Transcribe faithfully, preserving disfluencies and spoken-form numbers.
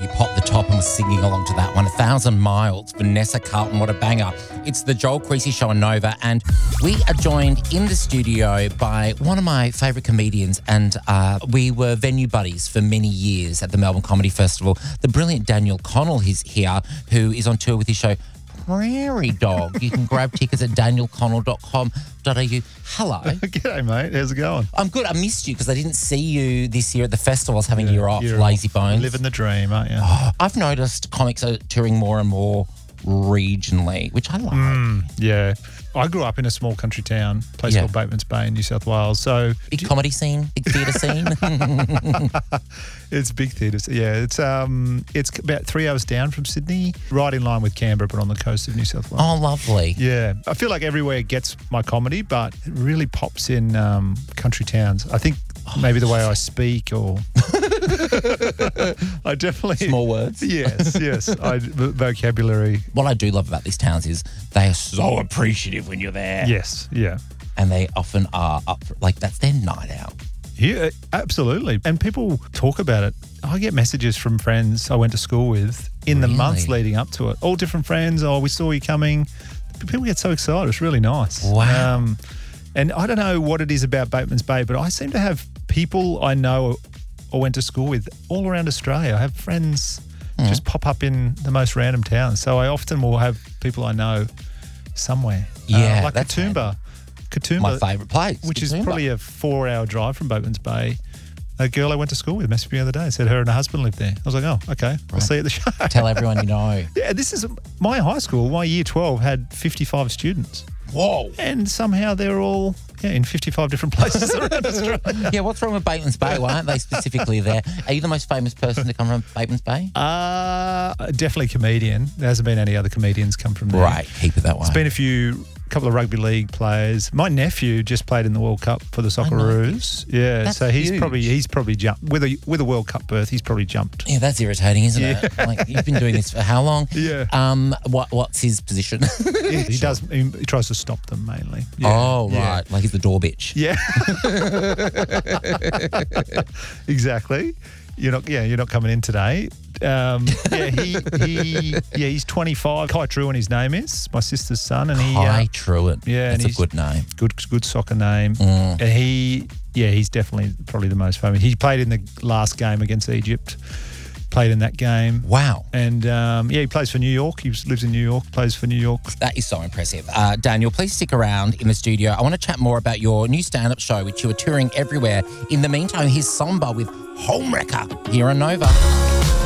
you popped the top and was singing along to that one. A Thousand Miles, Vanessa Carlton, what a banger. It's the Joel Creasy Show on Nova, and we are joined in the studio by one of my favourite comedians, and uh, we were venue buddies for many years at the Melbourne Comedy Festival. The brilliant Daniel Connell is here, who is on tour with his show Prairie Dog. You can grab tickets at daniel connell dot com dot a u. Hello. G'day, mate. How's it going? I'm good. I missed you because I didn't see you this year at the festival. I was having yeah, a year off, you're lazy bones. Living the dream, aren't you? Oh, I've noticed comics are touring more and more regionally, which I like. Mm, yeah. I grew up in a small country town, a place yeah. called Batemans Bay in New South Wales. So big comedy scene, big theatre scene. It's big theatre. Yeah, it's um, it's about three hours down from Sydney, right in line with Canberra, but on the coast of New South Wales. Oh, lovely. Yeah, I feel like everywhere gets my comedy, but it really pops in um, country towns. I think maybe the way I speak, or I definitely small words. Yes, yes. I vocabulary. What I do love about these towns is they are so appreciative when you're there. Yes, yeah, and they often are up for, like that's their night out. Yeah, absolutely. And people talk about it. I get messages from friends I went to school with in Really? the months leading up to it. All different friends. Oh, we saw you coming. People get so excited. It's really nice. Wow. Um, and I don't know what it is about Batemans Bay, but I seem to have people I know or went to school with all around Australia. I have friends mm. just pop up in the most random towns. So I often will have people I know somewhere. Yeah, uh, like Katoomba. Katoomba, my favourite place, which Katoomba. is probably a four-hour drive from Batemans Bay. A girl I went to school with messaged me the other day, said her and her husband lived there. I was like, oh, okay, right. I'll see you at the show. Tell everyone you know. Yeah, this is my high school. My year twelve had fifty-five students. Whoa! And somehow they're all yeah in fifty-five different places around Australia. Yeah, what's wrong with Batemans Bay? Why aren't they specifically there? Are you the most famous person to come from Batemans Bay? Uh, definitely comedian. There hasn't been any other comedians come from there. Right, keep it that way. It's been a few. Couple of rugby league players. My nephew just played in the World Cup for the Socceroos. Yeah, that's so he's huge. probably he's probably jumped with a with a World Cup berth. He's probably jumped. Yeah, that's irritating, isn't yeah. it? Like you've been doing this for how long? Yeah. Um. What What's his position? Yeah, he does. He, he tries to stop them mainly. Yeah. Oh right, yeah. Like he's the door bitch. Yeah. Exactly. You're not. Yeah, you're not coming in today. Um, yeah, he, he, yeah, he's twenty-five. Kai Truan, his name is my sister's son, and he. Kai uh, Truan. Yeah, that's and a good name. Good, good soccer name. Mm. And he, yeah, he's definitely probably the most famous. He played in the last game against Egypt. Played in that game. Wow. And um, yeah, he plays for New York. He lives in New York. Plays for New York. That is so impressive. Uh, Daniel, please stick around in the studio. I want to chat more about your new stand-up show, which you are touring everywhere. In the meantime, here's Samba with Homewrecker here on Nova.